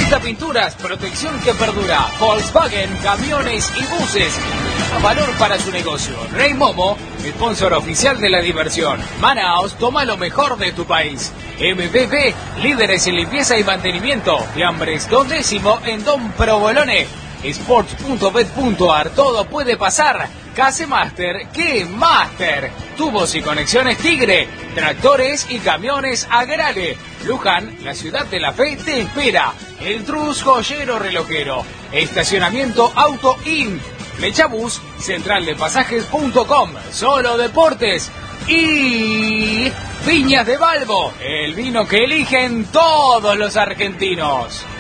Vista Pinturas, protección que perdura. Volkswagen, camiones y buses. Valor para su negocio. Rey Momo, sponsor oficial de la diversión. Manaos, toma lo mejor de tu país. MBB, líderes en limpieza y mantenimiento. Fiambres 2º en Don Provolone. Sports.bet.ar, todo puede pasar. Case Master, ¿qué Master? Tubos y conexiones Tigre, tractores y camiones Agrale. Luján, la ciudad de la fe, te espera. El Trus Joyero Relojero. Estacionamiento Auto In. Flechabús, centraldepasajes.com. Solo Deportes. Y Viñas de Balbo, el vino que eligen todos los argentinos.